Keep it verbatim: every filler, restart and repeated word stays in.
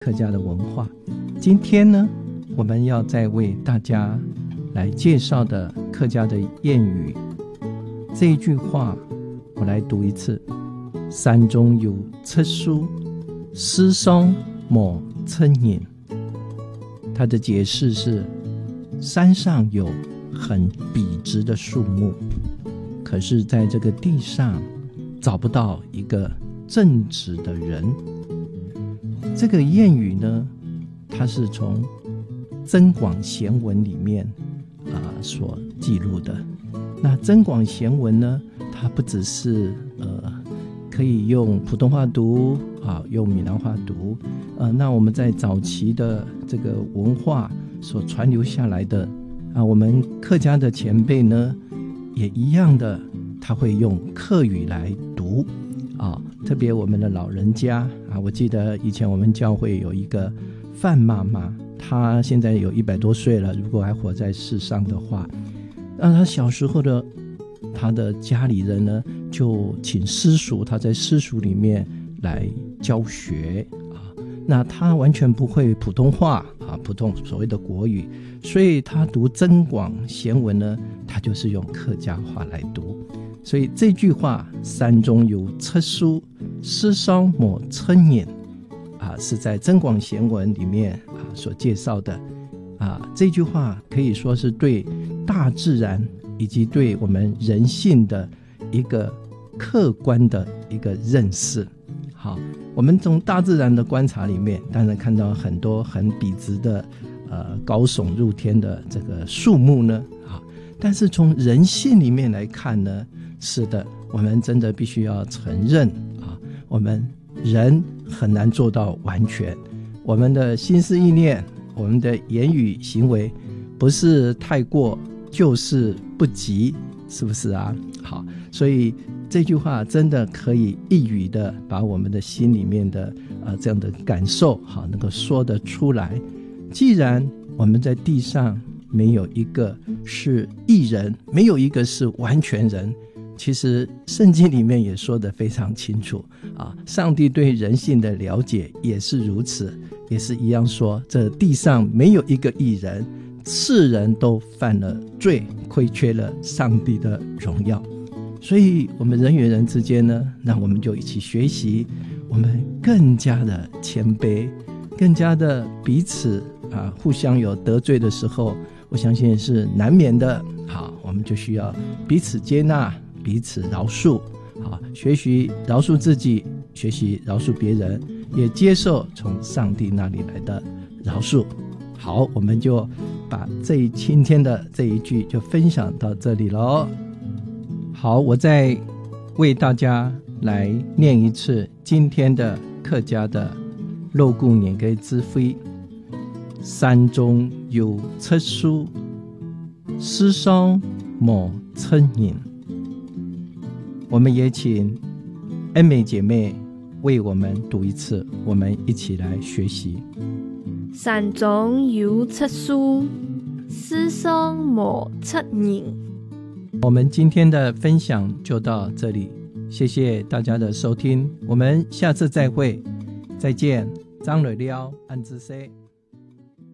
客家的文化。今天呢，我们要再为大家来介绍的客家的谚语，这一句话我来读一次：山中有赤树，世上没称人。它的解释是，山上有很笔直的树木，可是在这个地上找不到一个正直的人。这个谚语呢，它是从增广贤文里面、呃、所记录的。那增广贤文呢，它不只是呃可以用普通话读啊，用闽南话读。呃，那我们在早期的这个文化所传流下来的啊，我们客家的前辈呢，也一样的，他会用客语来读啊。特别我们的老人家啊，我记得以前我们教会有一个范妈妈，她现在有一百多岁了，如果还活在世上的话，那她小时候的她的家里人呢，就请私塾，她在私塾里面来教学啊。那她完全不会普通话啊，普通所谓的国语，所以她读增广贤文呢，她就是用客家话来读。所以这句话“山中有赤树，世上没称人”啊，是在增广贤文里面啊所介绍的啊。这句话可以说是对大自然以及对我们人性的一个客观的一个认识。好，我们从大自然的观察里面，当然看到很多很笔直的呃高耸入天的这个树木呢，啊，但是从人性里面来看呢，是的，我们真的必须要承认啊，我们人很难做到完全，我们的心思意念，我们的言语行为，不是太过就是不及，是不是啊？好，所以这句话真的可以一语的把我们的心里面的呃这样的感受好能够说得出来。既然我们在地上没有一个是义人，没有一个是完全人，其实圣经里面也说得非常清楚啊，上帝对人性的了解也是如此，也是一样说，这地上没有一个义人，世人都犯了罪，亏缺了上帝的荣耀。所以我们人与人之间呢，那我们就一起学习，我们更加的谦卑，更加的彼此啊，互相有得罪的时候，我相信是难免的。好，我们就需要彼此接纳，彼此饶恕，好，学习饶恕自己，学习饶恕别人，也接受从上帝那里来的饶恕。好，我们就把这一今天的这一句就分享到这里咯。好，我再为大家来念一次今天的客家的肉骨年给智慧。山中有赤树，世上没称人。我们也请恩美姐妹为我们读一次，我们一起来学习。 山中有赤树，世上没称人。 我们今天的分享就到这里，谢谢大家的收听，我们下次再会，再见。张蕊了安之 C